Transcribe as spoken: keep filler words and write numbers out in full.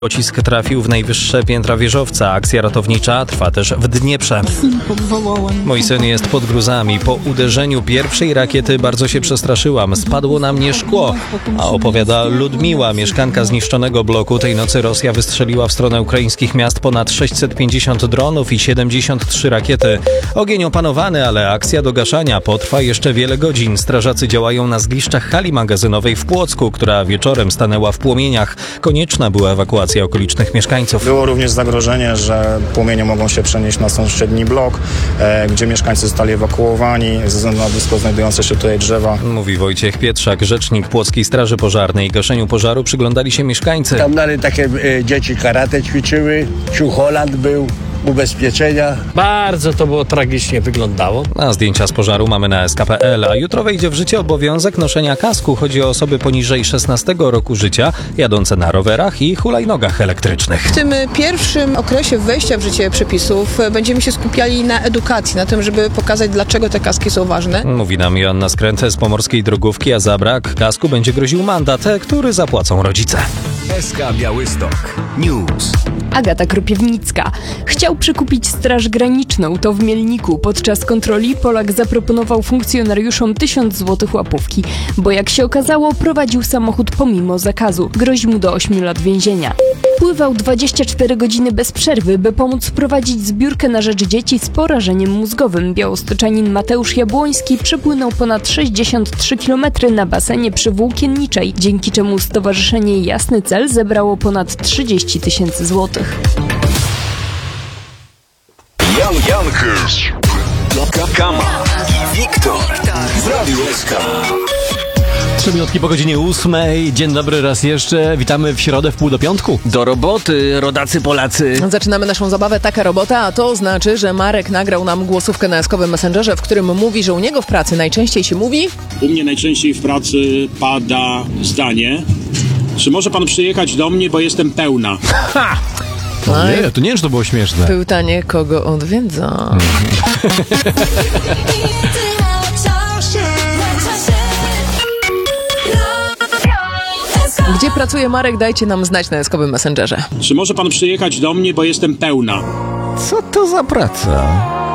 Pocisk trafił w najwyższe piętra wieżowca. Akcja ratownicza trwa też w Dnieprze. Mój syn jest pod gruzami. Po uderzeniu pierwszej rakiety bardzo się przestraszyłam. Spadło na mnie szkło. A opowiada Ludmiła, mieszkanka zniszczonego bloku. Tej nocy Rosja wystrzeliła w stronę ukraińskich miast ponad sześćset pięćdziesiąt dronów i siedemdziesiąt trzy rakiety. Ogień opanowany, ale akcja do gaszania potrwa jeszcze wiele godzin. Strażacy działają na zgliszczach hali magazynowej w Płocku, która wieczorem stanęła w płomieniach. Konieczna była ewakuacja okolicznych mieszkańców. Było również zagrożenie, że płomienie mogą się przenieść na sąsiedni blok, e, gdzie mieszkańcy zostali ewakuowani ze względu na blisko znajdujące się tutaj drzewa. Mówi Wojciech Pietrzak, rzecznik Płockiej Straży Pożarnej. Gaszeniu pożaru przyglądali się mieszkańcy. Tam dalej takie e, dzieci karate ćwiczyły, Ciucholand był, ubezpieczenia. Bardzo to było tragicznie wyglądało. A zdjęcia z pożaru mamy na S K kropka P L, a jutro wejdzie w życie obowiązek noszenia kasku. Chodzi o osoby poniżej szesnastego roku życia, jadące na rowerach i hulajnogach elektrycznych. W tym pierwszym okresie wejścia w życie przepisów będziemy się skupiali na edukacji, na tym, żeby pokazać, dlaczego te kaski są ważne. Mówi nam Joanna Skrętę z Pomorskiej Drogówki, a za brak kasku będzie groził mandat, który zapłacą rodzice. S K Białystok News. Agata Kropiewnicka. Chciał przekupić Straż Graniczną. To w Mielniku. Podczas kontroli Polak zaproponował funkcjonariuszom tysiąc złotych łapówki, bo jak się okazało, prowadził samochód pomimo zakazu. Grozi mu do ośmiu lat więzienia. Pływał dwadzieścia cztery godziny bez przerwy, by pomóc prowadzić zbiórkę na rzecz dzieci z porażeniem mózgowym. Białostoczanin Mateusz Jabłoński przepłynął ponad sześćdziesiąt trzy kilometry na basenie przy Włókienniczej, dzięki czemu Stowarzyszenie Jasny Cel zebrało ponad trzydzieści tysięcy złotych. Jan Jankys, Kama i Wiktor w Radiu S K. Trzy minutki po godzinie ósmej. Dzień dobry raz jeszcze. Witamy w środę w pół do piątku. Do roboty, rodacy Polacy. Zaczynamy naszą zabawę Taka Robota, a to znaczy, że Marek nagrał nam głosówkę na eskowym Messengerze, w którym mówi, że u niego w pracy najczęściej się mówi... U mnie najczęściej w pracy pada zdanie: czy może pan przyjechać do mnie, bo jestem pełna. Ha! To nie, to nie wiem, czy to było śmieszne. Pytanie, kogo odwiedza. Gdzie pracuje Marek? Dajcie nam znać na eskowym Messengerze. Czy może pan przyjechać do mnie, bo jestem pełna. Co to za praca?